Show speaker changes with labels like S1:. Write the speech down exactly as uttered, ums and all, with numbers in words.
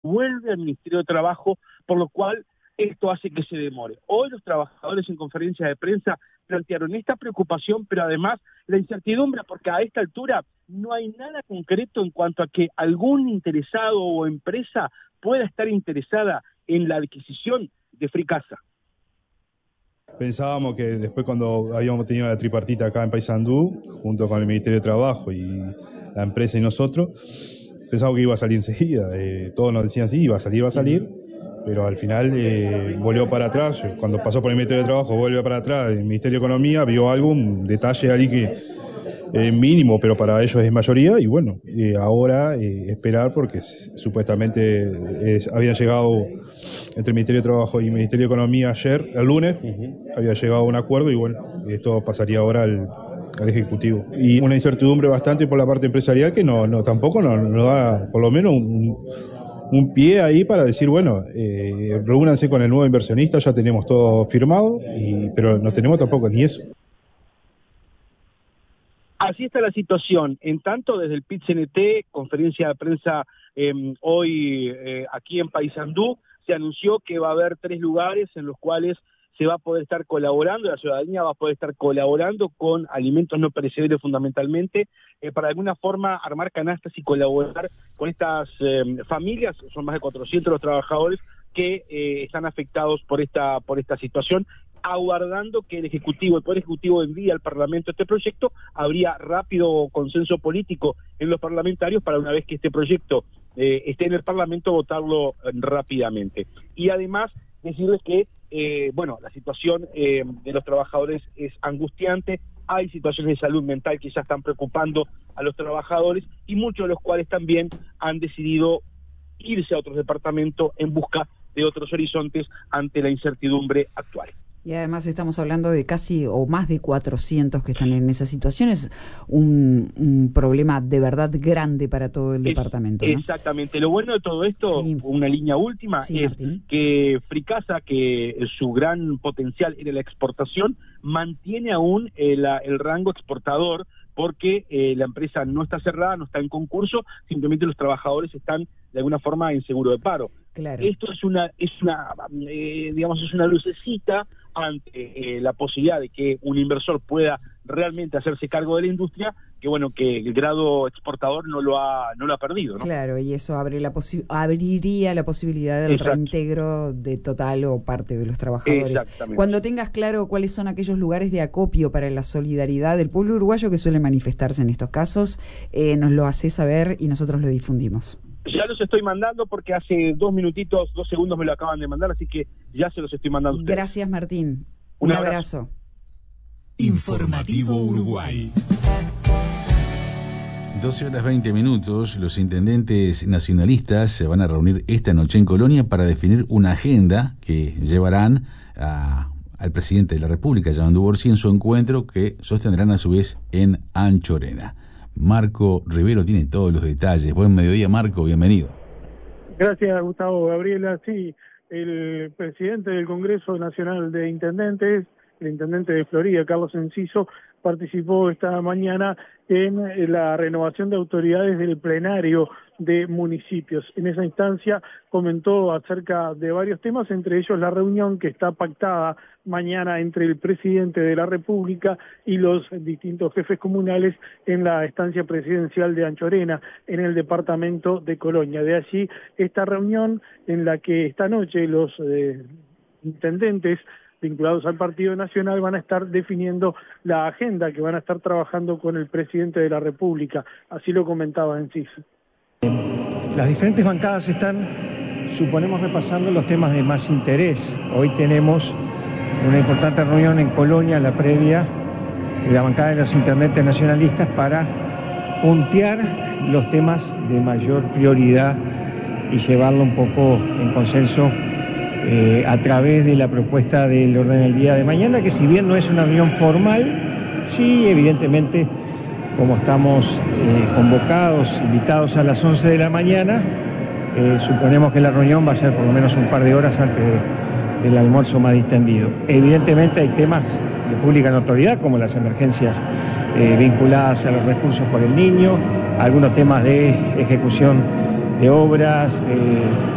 S1: vuelve al Ministerio de Trabajo, por lo cual esto hace que se demore. Hoy los trabajadores en conferencia de prensa plantearon esta preocupación, pero además la incertidumbre, porque a esta altura no hay nada concreto en cuanto a que algún interesado o empresa pueda estar interesada en la adquisición de Fricasa.
S2: Pensábamos que después, cuando habíamos tenido la tripartita acá en Paysandú, junto con el Ministerio de Trabajo y la empresa y nosotros, pensábamos que iba a salir enseguida. Eh, todos nos decían sí, iba a salir, iba a salir, pero al final eh, volvió para atrás. Cuando pasó por el Ministerio de Trabajo, vuelve para atrás. El Ministerio de Economía vio algún detalle ahí que eh, mínimo, pero para ellos es mayoría. Y bueno, eh, ahora eh, esperar, porque supuestamente eh, habían llegado entre el Ministerio de Trabajo y el Ministerio de Economía ayer, el lunes, uh-huh. había llegado a un acuerdo y bueno, esto pasaría ahora al, al Ejecutivo. Y una incertidumbre bastante por la parte empresarial que no, no tampoco nos no da por lo menos un, un pie ahí para decir, bueno, eh, reúnanse con el nuevo inversionista, ya tenemos todo firmado, y, pero no tenemos tampoco ni eso.
S1: Así está la situación. En tanto, desde el P I T C N T, conferencia de prensa eh, hoy eh, aquí en Paysandú, se anunció que va a haber tres lugares en los cuales se va a poder estar colaborando, la ciudadanía va a poder estar colaborando con alimentos no perecederos fundamentalmente, eh, para de alguna forma armar canastas y colaborar con estas eh, familias, son más de cuatrocientos los trabajadores que eh, están afectados por esta, por esta situación, aguardando que el Ejecutivo, el Poder Ejecutivo envíe al Parlamento este proyecto. Habría rápido consenso político en los parlamentarios para, una vez que este proyecto eh, esté en el Parlamento, votarlo eh, rápidamente. Y además decirles que, eh, bueno, la situación eh, de los trabajadores es angustiante, hay situaciones de salud mental que ya están preocupando a los trabajadores y muchos de los cuales también han decidido irse a otros departamentos en busca de otros horizontes ante la incertidumbre actual.
S3: Y además estamos hablando de casi o más de cuatrocientos que están en esa situación. Es un, un problema de verdad grande para todo el es, departamento, ¿no?
S1: Exactamente. Lo bueno de todo esto, sí. una línea última, sí, es Martín. que Fricasa, que su gran potencial era la exportación, mantiene aún el, el rango exportador, porque eh, la empresa no está cerrada, no está en concurso, simplemente los trabajadores están de alguna forma en seguro de paro.
S3: Claro.
S1: Esto es una, es una, eh, digamos, es una lucecita ante eh, la posibilidad de que un inversor pueda realmente hacerse cargo de la industria, que bueno, que el grado exportador no lo ha, no lo ha perdido, ¿no?
S3: Claro, y eso abre la posi- abriría la posibilidad del Exacto. reintegro de total o parte de los trabajadores.
S1: Exactamente.
S3: Cuando tengas claro cuáles son aquellos lugares de acopio para la solidaridad del pueblo uruguayo que suele manifestarse en estos casos, eh, nos lo haces saber y nosotros lo difundimos.
S1: Ya los estoy mandando porque hace dos minutitos, dos segundos me lo acaban de mandar, así que ya se los estoy mandando a ustedes.
S3: Gracias, Martín. Un, Un abrazo. abrazo.
S4: Informativo Uruguay. doce horas veinte minutos, los intendentes nacionalistas se van a reunir esta noche en Colonia para definir una agenda que llevarán a, al presidente de la República, Yamandú Borsi, en su encuentro que sostendrán a su vez en Anchorena. Marco Rivero tiene todos los detalles. Buen mediodía, Marco, bienvenido.
S5: Gracias, Gustavo. Gabriela, sí, el presidente del Congreso Nacional de Intendentes, el intendente de Florida, Carlos Enciso, participó esta mañana en la renovación de autoridades del plenario de municipios. En esa instancia comentó acerca de varios temas, entre ellos la reunión que está pactada mañana entre el presidente de la República y los distintos jefes comunales en la estancia presidencial de Anchorena, en el departamento de Colonia. De allí esta reunión en la que esta noche los eh, intendentes vinculados al Partido Nacional van a estar definiendo la agenda que van a estar trabajando con el presidente de la República. Así lo comentaba Enciso.
S6: Las diferentes bancadas están, suponemos, repasando los temas de más interés. Hoy tenemos una importante reunión en Colonia, la previa de la bancada de los intendentes nacionalistas, para puntear los temas de mayor prioridad y llevarlo un poco en consenso Eh, a través de la propuesta del orden del día de mañana, que si bien no es una reunión formal, sí, evidentemente, como estamos eh, convocados, invitados a las once de la mañana, eh, suponemos que la reunión va a ser por lo menos un par de horas antes de, del almuerzo más distendido. Evidentemente hay temas de pública notoriedad, como las emergencias eh, vinculadas a los recursos por el niño, algunos temas de ejecución de obras, eh,